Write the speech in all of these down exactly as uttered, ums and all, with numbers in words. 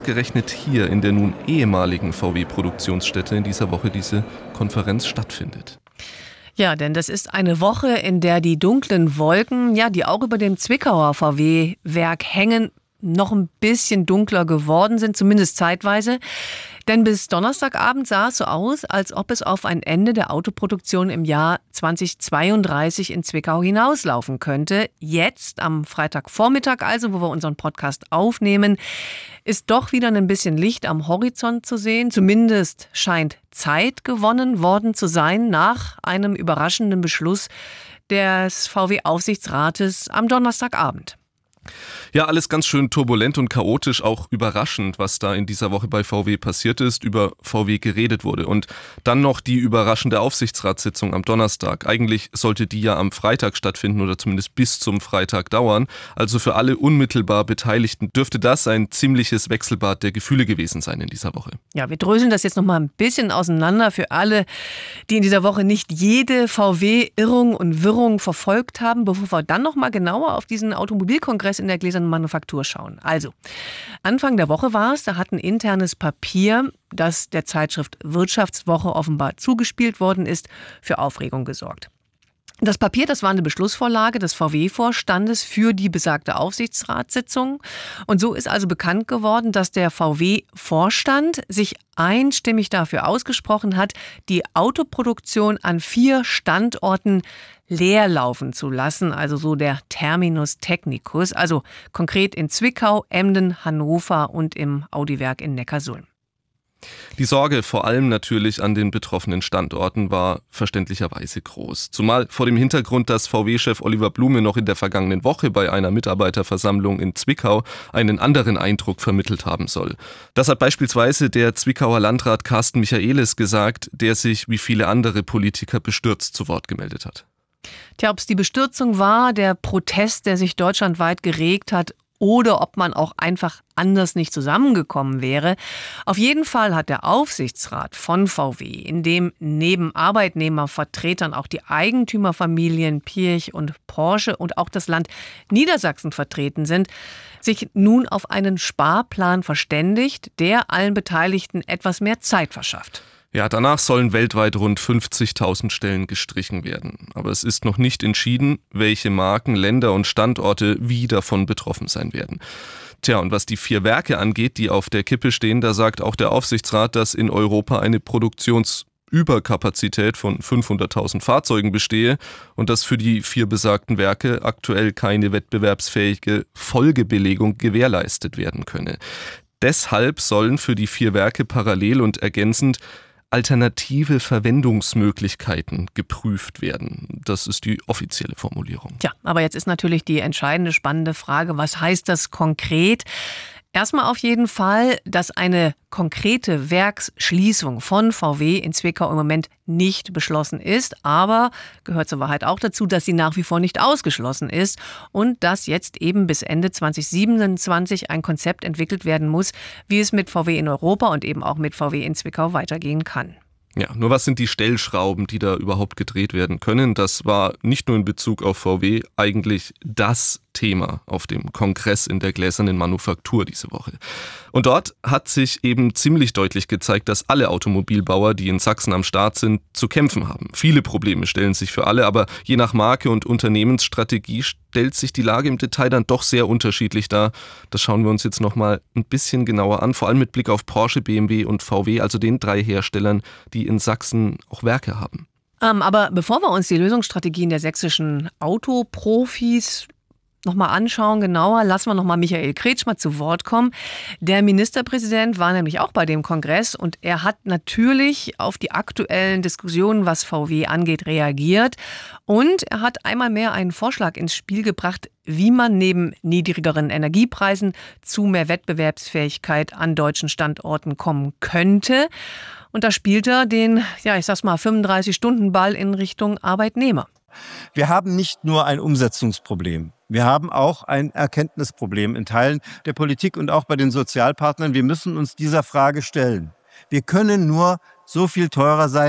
Gerechnet hier in der nun ehemaligen V W-Produktionsstätte in dieser Woche diese Konferenz stattfindet. Ja, denn das ist eine Woche, in der die dunklen Wolken, ja, die auch über dem Zwickauer V W-Werk hängen, noch ein bisschen dunkler geworden sind, zumindest zeitweise. Denn bis Donnerstagabend sah es so aus, als ob es auf ein Ende der Autoproduktion im Jahr zweitausendzweiunddreißig in Zwickau hinauslaufen könnte. Jetzt, am Freitagvormittag also, wo wir unseren Podcast aufnehmen, ist doch wieder ein bisschen Licht am Horizont zu sehen. Zumindest scheint Zeit gewonnen worden zu sein nach einem überraschenden Beschluss des V W-Aufsichtsrates am Donnerstagabend. Ja, alles ganz schön turbulent und chaotisch, auch überraschend, was da in dieser Woche bei V W passiert ist, über V W geredet wurde. Und dann noch die überraschende Aufsichtsratssitzung am Donnerstag. Eigentlich sollte die ja am Freitag stattfinden oder zumindest bis zum Freitag dauern. Also für alle unmittelbar Beteiligten dürfte das ein ziemliches Wechselbad der Gefühle gewesen sein in dieser Woche. Ja, wir dröseln das jetzt noch mal ein bisschen auseinander für alle, die in dieser Woche nicht jede V W-Irrung und Wirrung verfolgt haben, bevor wir dann noch mal genauer auf diesen Automobilkongress in der Gläsernen Manufaktur schauen. Also, Anfang der Woche war es, da hat ein internes Papier, das der Zeitschrift Wirtschaftswoche offenbar zugespielt worden ist, für Aufregung gesorgt. Das Papier, das war eine Beschlussvorlage des V W-Vorstandes für die besagte Aufsichtsratssitzung. Und so ist also bekannt geworden, dass der V W-Vorstand sich einstimmig dafür ausgesprochen hat, die Autoproduktion an vier Standorten leer laufen zu lassen, also so der Terminus technicus, also konkret in Zwickau, Emden, Hannover und im Audi-Werk in Neckarsulm. Die Sorge vor allem natürlich an den betroffenen Standorten war verständlicherweise groß. Zumal vor dem Hintergrund, dass V W-Chef Oliver Blume noch in der vergangenen Woche bei einer Mitarbeiterversammlung in Zwickau einen anderen Eindruck vermittelt haben soll. Das hat beispielsweise der Zwickauer Landrat Carsten Michaelis gesagt, der sich wie viele andere Politiker bestürzt zu Wort gemeldet hat. Tja, ob es die Bestürzung war, der Protest, der sich deutschlandweit geregt hat, oder ob man auch einfach anders nicht zusammengekommen wäre. Auf jeden Fall hat der Aufsichtsrat von V W, in dem neben Arbeitnehmervertretern auch die Eigentümerfamilien Pirch und Porsche und auch das Land Niedersachsen vertreten sind, sich nun auf einen Sparplan verständigt, der allen Beteiligten etwas mehr Zeit verschafft. Ja, danach sollen weltweit rund fünfzigtausend Stellen gestrichen werden. Aber es ist noch nicht entschieden, welche Marken, Länder und Standorte wie davon betroffen sein werden. Tja, und was die vier Werke angeht, die auf der Kippe stehen, da sagt auch der Aufsichtsrat, dass in Europa eine Produktionsüberkapazität von fünfhunderttausend Fahrzeugen bestehe und dass für die vier besagten Werke aktuell keine wettbewerbsfähige Folgebelegung gewährleistet werden könne. Deshalb sollen für die vier Werke parallel und ergänzend alternative Verwendungsmöglichkeiten geprüft werden. Das ist die offizielle Formulierung. Tja, aber jetzt ist natürlich die entscheidende, spannende Frage, was heißt das konkret? Erstmal auf jeden Fall, dass eine konkrete Werksschließung von V W in Zwickau im Moment nicht beschlossen ist. Aber gehört zur Wahrheit auch dazu, dass sie nach wie vor nicht ausgeschlossen ist und dass jetzt eben bis Ende zweitausendsiebenundzwanzig ein Konzept entwickelt werden muss, wie es mit V W in Europa und eben auch mit V W in Zwickau weitergehen kann. Ja, nur was sind die Stellschrauben, die da überhaupt gedreht werden können? Das war nicht nur in Bezug auf V W eigentlich das Thema auf dem Kongress in der Gläsernen Manufaktur diese Woche. Und dort hat sich eben ziemlich deutlich gezeigt, dass alle Automobilbauer, die in Sachsen am Start sind, zu kämpfen haben. Viele Probleme stellen sich für alle, aber je nach Marke und Unternehmensstrategie stellt sich die Lage im Detail dann doch sehr unterschiedlich dar. Das schauen wir uns jetzt nochmal ein bisschen genauer an, vor allem mit Blick auf Porsche, B M W und V W, also den drei Herstellern, die in Sachsen auch Werke haben. Ähm, aber bevor wir uns die Lösungsstrategien der sächsischen Autoprofis nochmal anschauen, genauer, lassen wir nochmal Michael Kretschmer zu Wort kommen. Der Ministerpräsident war nämlich auch bei dem Kongress und er hat natürlich auf die aktuellen Diskussionen, was V W angeht, reagiert. Und er hat einmal mehr einen Vorschlag ins Spiel gebracht, wie man neben niedrigeren Energiepreisen zu mehr Wettbewerbsfähigkeit an deutschen Standorten kommen könnte. Und da spielt er den, ja, ich sag's mal, fünfunddreißig-Stunden-Ball in Richtung Arbeitnehmer. Wir haben nicht nur ein Umsetzungsproblem. Wir haben auch ein Erkenntnisproblem in Teilen der Politik und auch bei den Sozialpartnern. Wir müssen uns dieser Frage stellen. Wir können nur so viel teurer sein,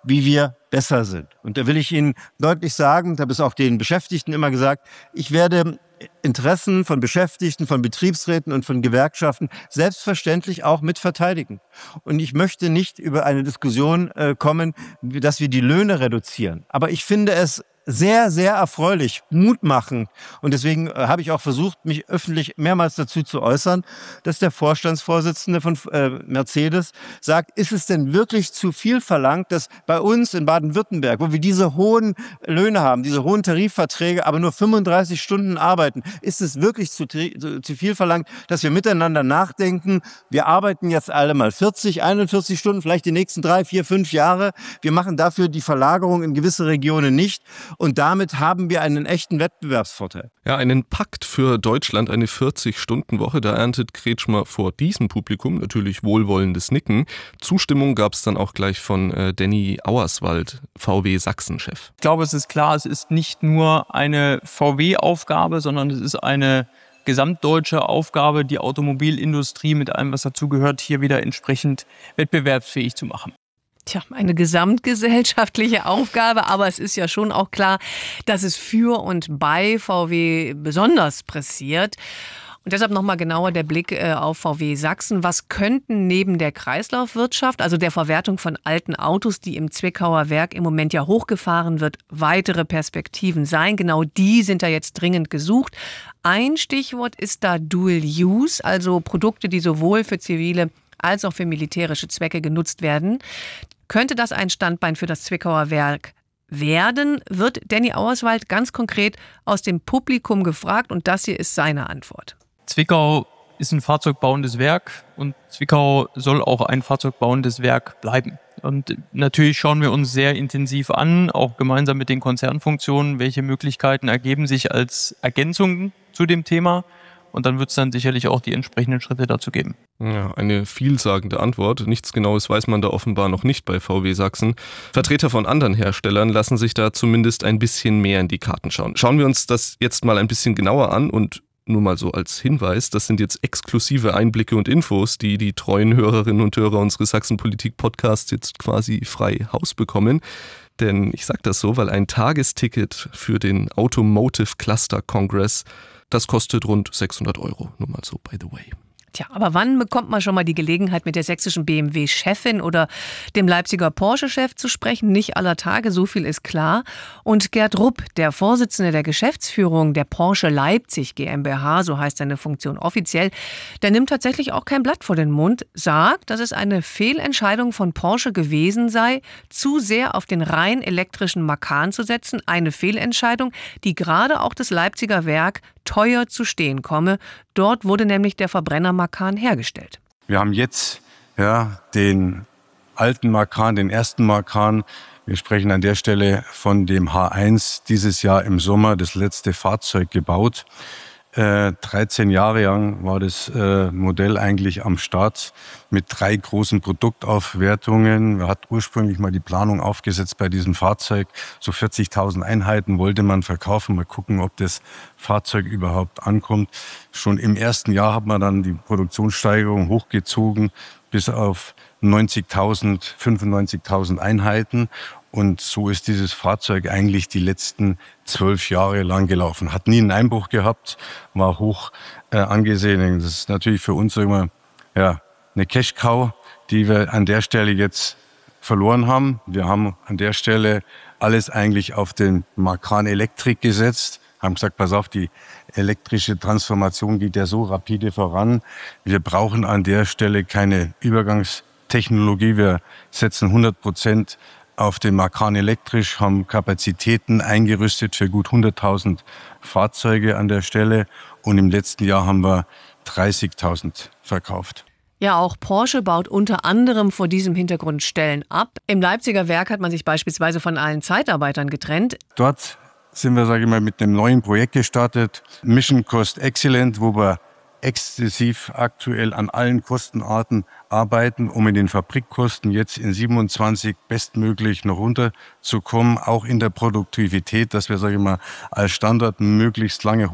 wie wir besser sind. Und da will ich Ihnen deutlich sagen, ich habe es auch den Beschäftigten immer gesagt, ich werde Interessen von Beschäftigten, von Betriebsräten und von Gewerkschaften selbstverständlich auch mit verteidigen. Und ich möchte nicht über eine Diskussion äh, kommen, dass wir die Löhne reduzieren. Aber ich finde es sehr, sehr erfreulich, mutmachend. Und deswegen äh, habe ich auch versucht, mich öffentlich mehrmals dazu zu äußern, dass der Vorstandsvorsitzende von äh, Mercedes sagt, ist es denn wirklich zu viel verlangt, dass bei uns in Baden-Württemberg, wo wir diese hohen Löhne haben, diese hohen Tarifverträge, aber nur fünfunddreißig Stunden arbeiten, ist es wirklich zu, zu, zu viel verlangt, dass wir miteinander nachdenken, wir arbeiten jetzt alle mal vierzig, einundvierzig Stunden, vielleicht die nächsten drei, vier, fünf Jahre. Wir machen dafür die Verlagerung in gewisse Regionen nicht. Und damit haben wir einen echten Wettbewerbsvorteil. Ja, einen Pakt für Deutschland, eine vierzig-Stunden-Woche. Da erntet Kretschmer vor diesem Publikum natürlich wohlwollendes Nicken. Zustimmung gab es dann auch gleich von äh, Danny Auerswald, V W-Sachsen-Chef. Ich glaube, es ist klar, es ist nicht nur eine V W-Aufgabe, sondern es ist eine gesamtdeutsche Aufgabe, die Automobilindustrie mit allem, was dazugehört, hier wieder entsprechend wettbewerbsfähig zu machen. Tja, eine gesamtgesellschaftliche Aufgabe, aber es ist ja schon auch klar, dass es für und bei V W besonders pressiert. Und deshalb nochmal genauer der Blick äh, auf V W Sachsen. Was könnten neben der Kreislaufwirtschaft, also der Verwertung von alten Autos, die im Zwickauer Werk im Moment ja hochgefahren wird, weitere Perspektiven sein? Genau die sind da jetzt dringend gesucht. Ein Stichwort ist da Dual Use, also Produkte, die sowohl für zivile als auch für militärische Zwecke genutzt werden. Könnte das ein Standbein für das Zwickauer Werk werden? Wird Danny Auerswald ganz konkret aus dem Publikum gefragt und das hier ist seine Antwort. Zwickau ist ein fahrzeugbauendes Werk und Zwickau soll auch ein fahrzeugbauendes Werk bleiben. Und natürlich schauen wir uns sehr intensiv an, auch gemeinsam mit den Konzernfunktionen, welche Möglichkeiten ergeben sich als Ergänzung zu dem Thema. Und dann wird es dann sicherlich auch die entsprechenden Schritte dazu geben. Ja, eine vielsagende Antwort. Nichts Genaues weiß man da offenbar noch nicht bei V W Sachsen. Vertreter von anderen Herstellern lassen sich da zumindest ein bisschen mehr in die Karten schauen. Schauen wir uns das jetzt mal ein bisschen genauer an und nur mal so als Hinweis, das sind jetzt exklusive Einblicke und Infos, die die treuen Hörerinnen und Hörer unseres Sachsen-Politik-Podcasts jetzt quasi frei Haus bekommen. Denn ich sage das so, weil ein Tagesticket für den Automotive Cluster Congress, das kostet rund sechshundert Euro, nur mal so, by the way. Tja, aber wann bekommt man schon mal die Gelegenheit, mit der sächsischen B M W-Chefin oder dem Leipziger Porsche-Chef zu sprechen? Nicht aller Tage, so viel ist klar. Und Gerd Rupp, der Vorsitzende der Geschäftsführung der Porsche Leipzig GmbH, so heißt seine Funktion offiziell, der nimmt tatsächlich auch kein Blatt vor den Mund, sagt, dass es eine Fehlentscheidung von Porsche gewesen sei, zu sehr auf den rein elektrischen Macan zu setzen. Eine Fehlentscheidung, die gerade auch das Leipziger Werk teuer zu stehen komme. Dort wurde nämlich der Verbrenner Macan hergestellt. Wir haben jetzt ja, den alten Macan, den ersten Macan. Wir sprechen an der Stelle von dem H eins, dieses Jahr im Sommer das letzte Fahrzeug gebaut. Äh, dreizehn Jahre lang war das äh, Modell eigentlich am Start mit drei großen Produktaufwertungen. Man hat ursprünglich mal die Planung aufgesetzt bei diesem Fahrzeug. So vierzigtausend Einheiten wollte man verkaufen. Mal gucken, ob das Fahrzeug überhaupt ankommt. Schon im ersten Jahr hat man dann die Produktionssteigerung hochgezogen bis auf neunzigtausend, fünfundneunzigtausend Einheiten. Und so ist dieses Fahrzeug eigentlich die letzten zwölf Jahre lang gelaufen. Hat nie einen Einbruch gehabt, war hoch äh, angesehen. Das ist natürlich für uns immer ja, eine Cash-Cow, die wir an der Stelle jetzt verloren haben. Wir haben an der Stelle alles eigentlich auf den Macan Elektrik gesetzt. Haben gesagt, pass auf, die elektrische Transformation geht ja so rapide voran. Wir brauchen an der Stelle keine Übergangstechnologie. Wir setzen hundert Prozent auf den Macan elektrisch, haben Kapazitäten eingerüstet für gut hunderttausend Fahrzeuge an der Stelle. Und im letzten Jahr haben wir dreißigtausend verkauft. Ja, auch Porsche baut unter anderem vor diesem Hintergrund Stellen ab. Im Leipziger Werk hat man sich beispielsweise von allen Zeitarbeitern getrennt. Dort sind wir, sage ich mal, mit einem neuen Projekt gestartet. Mission Cost Excellent, wo wir exzessiv aktuell an allen Kostenarten arbeiten, um in den Fabrikkosten jetzt in siebenundzwanzig bestmöglich noch runterzukommen, auch in der Produktivität, dass wir, sage ich mal, als Standard möglichst lange hoch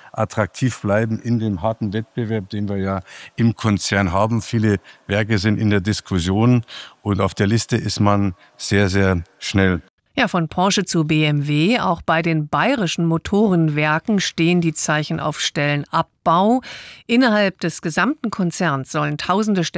attraktiv bleiben in dem harten Wettbewerb, den wir ja im Konzern haben. Viele Werke sind in der Diskussion und auf der Liste ist man sehr, sehr schnell. Ja, von Porsche zu B M W, auch bei den bayerischen Motorenwerken stehen die Zeichen auf Stellenabbau. Innerhalb des gesamten Konzerns sollen tausende Stellen